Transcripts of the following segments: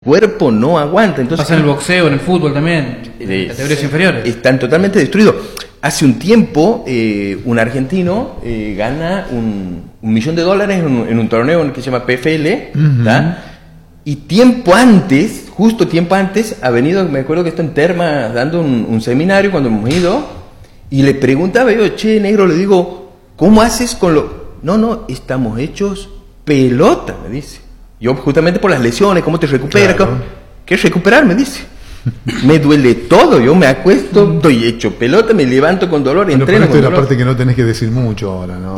cuerpo no aguanta. Entonces, pasa en el boxeo, en el fútbol también, en categorías inferiores. Están totalmente destruidos. Hace un tiempo, un argentino gana $1 millón en un torneo que se llama PFL, y justo tiempo antes, ha venido, me acuerdo que está en Terma dando un seminario cuando hemos ido, y le preguntaba yo, che, negro, le digo, ¿cómo haces con lo...? No, estamos hechos pelota, me dice. Yo justamente por las lesiones, ¿cómo te recuperas? Claro. ¿Qué recuperar? Me dice. Me duele todo, yo me acuesto, estoy hecho pelota, me levanto con dolor, entreno con dolor. Pero es la parte que no tenés que decir mucho ahora, ¿no?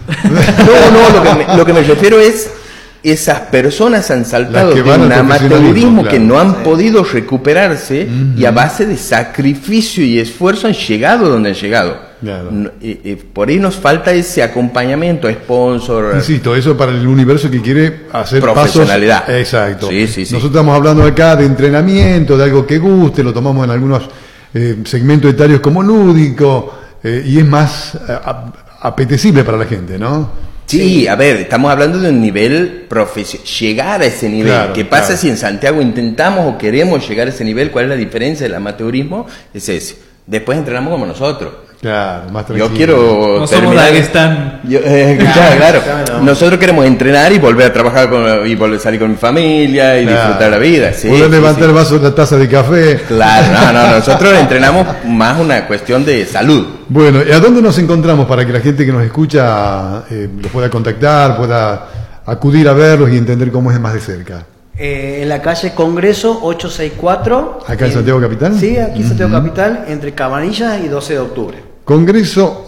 Lo que me refiero es, esas personas han saltado de un amateurismo claro, que no han podido recuperarse, y a base de sacrificio y esfuerzo han llegado donde han llegado. Claro. Por ahí nos falta ese acompañamiento, sponsor. Insisto, eso para el universo que quiere hacer profesionalidad. Pasos. Exacto. Sí. Nosotros estamos hablando acá de entrenamiento, de algo que guste, lo tomamos en algunos segmentos etarios como lúdico, y es más apetecible para la gente, ¿no? Sí, a ver, estamos hablando de un nivel profesional, llegar a ese nivel. Claro, ¿Qué pasa si en Santiago intentamos o queremos llegar a ese nivel? ¿Cuál es la diferencia del amateurismo? Es ese. Después entrenamos como nosotros. Claro, más tranquilo. Yo quiero no terminar. Somos que están. Claro. Nosotros queremos entrenar y volver a trabajar y volver a salir con mi familia y disfrutar la vida. Sí, poder levantar el vaso de la taza de café. Claro, no. Nosotros entrenamos más una cuestión de salud. Bueno, ¿y a dónde nos encontramos para que la gente que nos escucha los pueda contactar, pueda acudir a verlos y entender cómo es más de cerca? En la calle Congreso 864. ¿Acá en Santiago Capital? Sí, aquí en Santiago Capital, entre Cabanillas y 12 de octubre. Congreso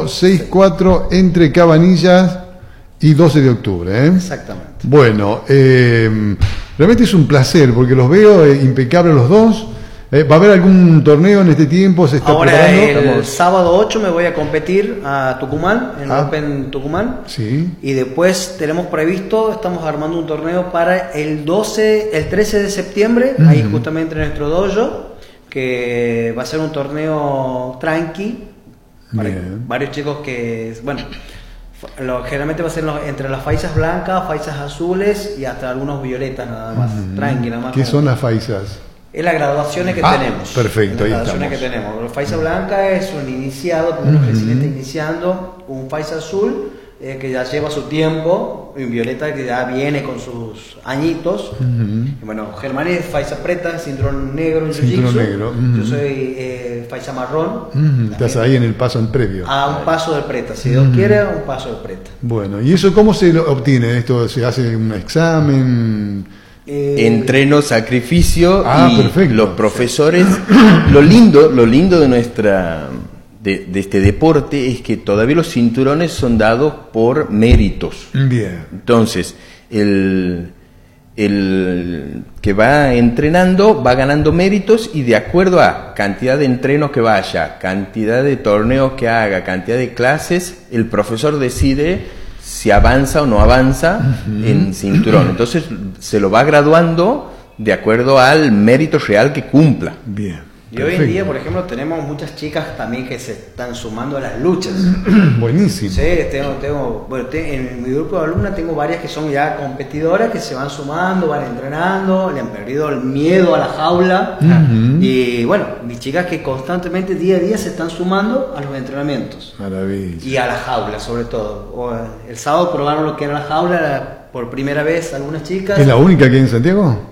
864 entre Cabanillas y 12 de octubre, ¿eh? Exactamente. Bueno, realmente es un placer porque los veo impecables los dos. ¿Va a haber algún torneo en este tiempo? ¿Se está preparando? El sábado 8 me voy a competir a Tucumán, en Open Tucumán. Sí. Y después tenemos previsto, estamos armando un torneo para el 13 de septiembre, ahí justamente en nuestro dojo, que va a ser un torneo tranqui, para varios chicos que, bueno, generalmente va a ser entre las faisas blancas, faisas azules y hasta algunos violetas nada más, tranqui nada más. ¿Qué son las faisas? Es las graduaciones que tenemos. Perfecto, ahí estamos. Que tenemos. La faisa blanca es un iniciado, primero recién está iniciando, un faisa azul que ya lleva su tiempo, un violeta que ya viene con sus añitos. Y bueno, Germán es faisa preta, cinturón negro en jiu-jitsu. Yo soy faisa marrón. Estás ahí en el paso en previo. A un paso del preta, si Dios quiere, un paso del preta. Bueno, ¿y eso cómo se obtiene? ¿Esto se hace un examen? Entreno, sacrificio y perfecto. Los profesores. Lo lindo de nuestra de este deporte es que todavía los cinturones son dados por méritos. Bien. Entonces el que va entrenando va ganando méritos, y de acuerdo a cantidad de entrenos que vaya, cantidad de torneos que haga, cantidad de clases, el profesor decide si avanza o no avanza en cinturón. Entonces se lo va graduando de acuerdo al mérito real que cumpla. Bien. Y hoy en día, por ejemplo, tenemos muchas chicas también que se están sumando a las luchas. Buenísimo. Sí, en mi grupo de alumnas tengo varias que son ya competidoras, que se van sumando, van entrenando, le han perdido el miedo a la jaula. Y bueno, mis chicas que constantemente, día a día, se están sumando a los entrenamientos. Maravilla. Y a la jaula, sobre todo. El sábado probaron lo que era la jaula por primera vez algunas chicas. ¿Es la única que hay en Santiago?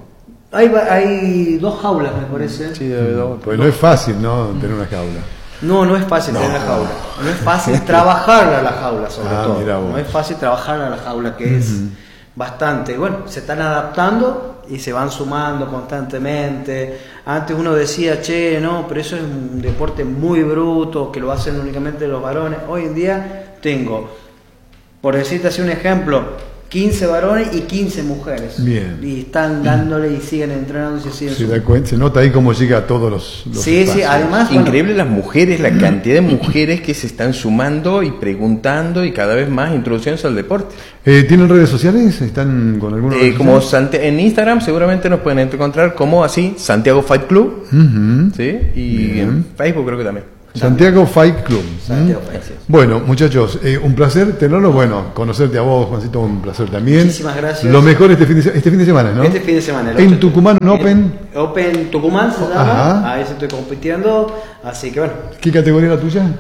Hay 2 jaulas, me parece. Sí, dos. Pues no es fácil, ¿no? Tener una jaula. No es fácil tener la jaula. No es fácil trabajar a la jaula, sobre todo. No es fácil trabajar a la jaula, que es bastante. Bueno, se están adaptando y se van sumando constantemente. Antes uno decía, che, no, pero eso es un deporte muy bruto, que lo hacen únicamente los varones. Hoy en día tengo, por decirte así un ejemplo, 15 varones y 15 mujeres. Bien. Y están dándole y siguen entrenando y siguen. Se da cuenta, se nota ahí cómo llega a todos los sí, espacios. Sí, además. Increíble las mujeres, la cantidad de mujeres que se están sumando y preguntando y cada vez más introduciéndose al deporte. ¿Tienen redes sociales? ¿Están con alguna red como en Instagram seguramente nos pueden encontrar como así, Santiago Fight Club. ¿Sí? Y en Facebook creo que también. Santiago Fight Club. Santiago Fight, sí. Bueno, muchachos, un placer tenerlo. Bueno, conocerte a vos, Juancito, un placer también. Muchísimas gracias. Lo mejor este fin de semana, ¿no? Este fin de semana. En Tucumán, un Open. Open Tucumán se llama. Ajá. Ahí estoy compitiendo. Así que bueno. ¿Qué categoría es la tuya?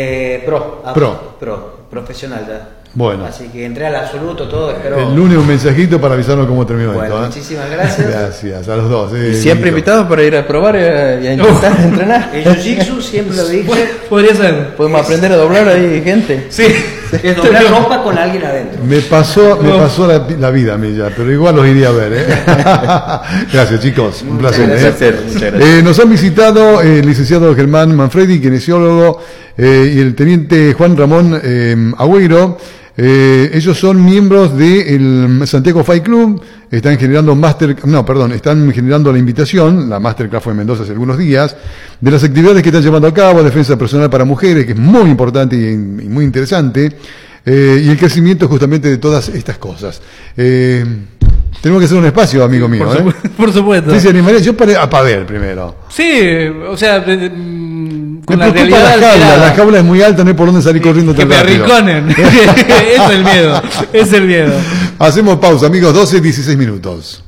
Profesional ya. Bueno. Así que entré al absoluto, todo, espero. El lunes un mensajito para avisarnos cómo terminó esto. Muchísimas gracias. Gracias a los dos. Y siempre invitados para ir a probar y a intentar entrenar. El jiu-jitsu siempre lo dije. Podría ser. Podemos aprender a doblar ahí, gente. Sí. Es doblar ropa con alguien adentro. Me pasó la vida a mí ya, pero igual los iría a ver. Gracias, chicos. Un placer. Muchas gracias. Nos han visitado el licenciado Germán Manfredi, kinesiólogo, y el teniente Juan Ramón Agüero. Ellos son miembros del Santiago Fight Club, están generando la invitación, la Masterclass fue en Mendoza hace algunos días, de las actividades que están llevando a cabo, defensa personal para mujeres, que es muy importante y muy interesante, y el crecimiento justamente de todas estas cosas. Tenemos que hacer un espacio, amigo mío. Por supuesto. Sí, se animaría. Yo para ver primero. Sí, o sea, con me la realidad la jaula es muy alta, no hay por dónde salir corriendo tan rápido. Que me arrinconen. Es el miedo. Hacemos pausa, amigos, 12-16 minutos.